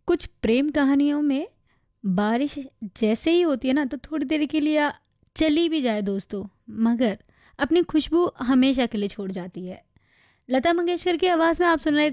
कुछ प्रेम कहानियों में बारिश जैसे ही होती है ना, तो थोड़ी देर के लिए चली भी जाए दोस्तों, मगर अपनी खुशबू हमेशा के लिए छोड़ जाती है। लता मंगेशकर की आवाज़ में आप सुन रहे